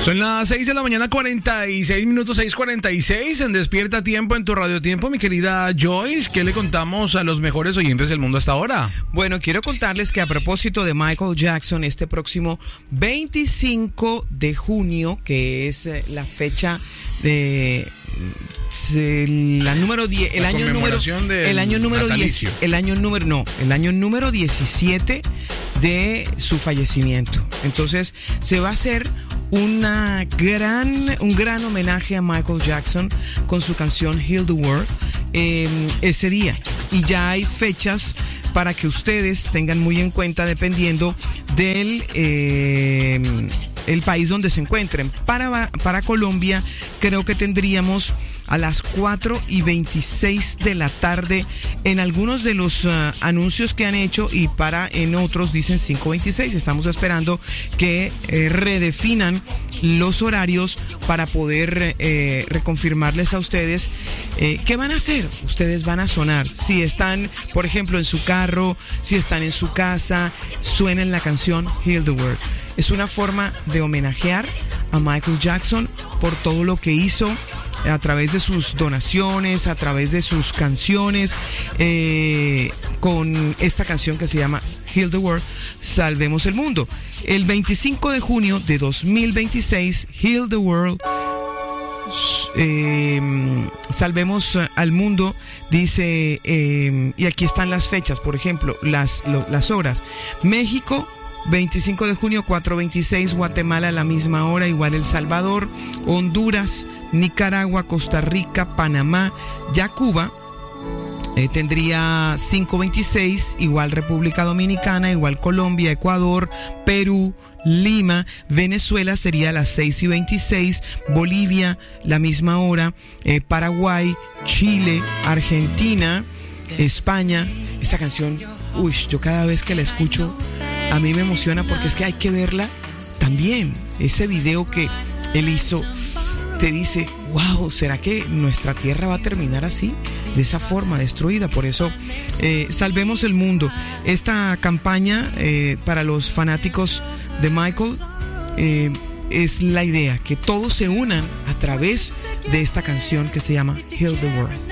Son las 6 de la mañana, 46 minutos, 6:46, en Despierta Tiempo en tu Radio Tiempo. Mi querida Joyce, ¿qué le contamos a los mejores oyentes del mundo hasta ahora? Bueno, quiero contarles que a propósito de Michael Jackson, este próximo 25 de junio, que es la fecha de la número 10, el año número 17 de su fallecimiento. Entonces, se va a hacer un gran homenaje a Michael Jackson con su canción Heal the World ese día. Y ya hay fechas para que ustedes tengan muy en cuenta dependiendo del el país donde se encuentren. Para Colombia creo que tendríamos a las 4:26 de la tarde en algunos de los anuncios que han hecho, y en otros dicen 5:26. Estamos esperando que redefinan los horarios para poder reconfirmarles a ustedes qué van a hacer. Ustedes van a sonar. Si están, por ejemplo, en su carro, si están en su casa, suenen la canción Heal the World. Es una forma de homenajear a Michael Jackson por todo lo que hizo a través de sus donaciones, a través de sus canciones, con esta canción que se llama Heal the World, Salvemos el Mundo. El 25 de junio de 2026, Heal the World, Salvemos al Mundo, dice, y aquí están las fechas, por ejemplo, las horas. México, 25 de junio, 4:26, Guatemala a la misma hora, igual El Salvador, Honduras, Nicaragua, Costa Rica, Panamá, ya Cuba tendría 5:26, igual República Dominicana, igual Colombia, Ecuador, Perú, Lima, Venezuela sería a las 6:26, Bolivia la misma hora, Paraguay, Chile, Argentina, España. Esta canción, yo cada vez que la escucho a mí me emociona porque es que hay que verla también. Ese video que él hizo te dice, wow, ¿será que nuestra tierra va a terminar así? De esa forma, destruida. Por eso, Salvemos el Mundo. Esta campaña para los fanáticos de Michael es la idea, que todos se unan a través de esta canción que se llama Heal the World.